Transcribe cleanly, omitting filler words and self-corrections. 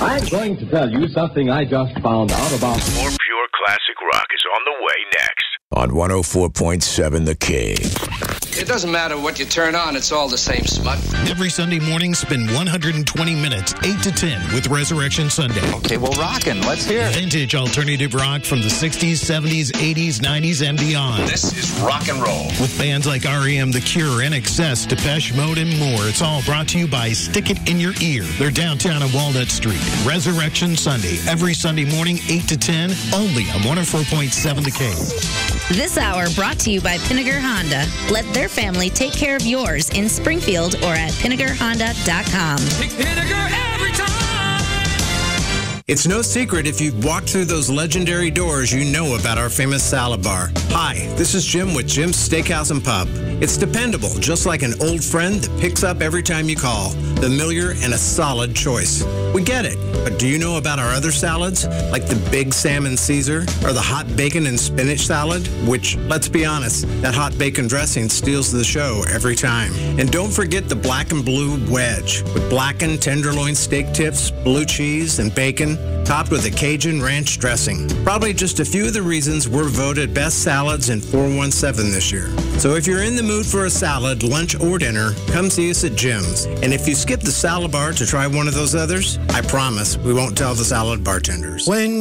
I'm going to tell you something I just found out about. More pure classic rock is on the way next. On 104.7 The King. It doesn't matter what you turn on, it's all the same smut. Every Sunday morning, spend 120 minutes, 8 to 10, with Resurrection Sunday. Okay, well, rockin'. Let's hear it. Vintage alternative rock from the 60s, 70s, 80s, 90s, and beyond. This is rock and roll. With bands like R.E.M., The Cure, NXS, Depeche Mode, and more. It's all brought to you by Stick It in Your Ear. They're downtown on Walnut Street. Resurrection Sunday, every Sunday morning, 8 to 10, only on 104.7 The King. This hour brought to you by Pinnager Honda. Let their family take care of yours in Springfield or at PinnagerHonda.com. Pick Pinnager every time. It's no secret if you've walked through those legendary doors, you know about our famous salad bar. Hi, this is Jim with Jim's Steakhouse and Pub. It's dependable, just like an old friend that picks up every time you call. Familiar and a solid choice. We get it, but do you know about our other salads? Like the Big Salmon Caesar or the Hot Bacon and Spinach Salad? Which, let's be honest, that hot bacon dressing steals the show every time. And don't forget the Black and Blue Wedge with blackened tenderloin steak tips, blue cheese, and bacon, topped with a Cajun ranch dressing. Probably just a few of the reasons we're voted best salads in 417 this year. So if you're in the mood for a salad, lunch, or dinner, come see us at Jim's. And if you skip the salad bar to try one of those others, I promise we won't tell the salad bartenders.